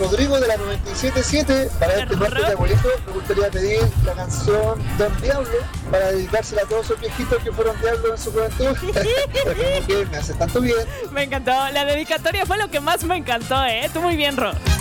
Rodrigo de la 97.7. Para este martes de abuelito me gustaría pedir la canción Don Diablo para dedicársela a todos esos viejitos que fueron diablos en su juventud. Que me hace tanto bien. Me encantó. La dedicatoria fue lo que más me encantó, ¿eh? Tú muy bien, Ro.